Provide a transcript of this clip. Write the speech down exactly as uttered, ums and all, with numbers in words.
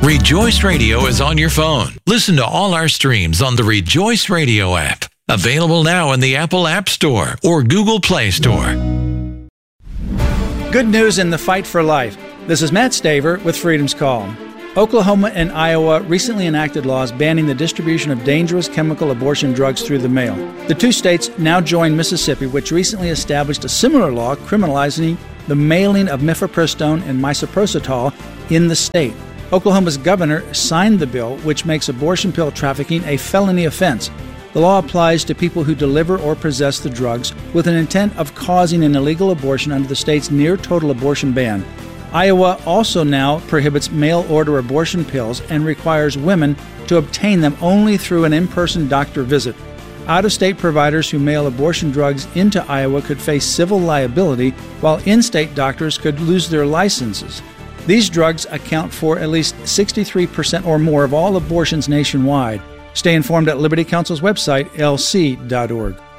Rejoice Radio is on your phone. Listen to all our streams on the Rejoice Radio app. Available now in the Apple App Store or Google Play Store. Good news in the fight for life. This is Matt Staver with Freedom's Call. Oklahoma and Iowa recently enacted laws banning the distribution of dangerous chemical abortion drugs through the mail. The two states now join Mississippi, which recently established a similar law criminalizing the mailing of mifepristone and misoprostol in the state. Oklahoma's governor signed the bill, which makes abortion pill trafficking a felony offense. The law applies to people who deliver or possess the drugs with an intent of causing an illegal abortion under the state's near-total abortion ban. Iowa also now prohibits mail-order abortion pills and requires women to obtain them only through an in-person doctor visit. Out-of-state providers who mail abortion drugs into Iowa could face civil liability, while in-state doctors could lose their licenses. These drugs account for at least sixty-three percent or more of all abortions nationwide. Stay informed at Liberty Counsel's website, L C dot org.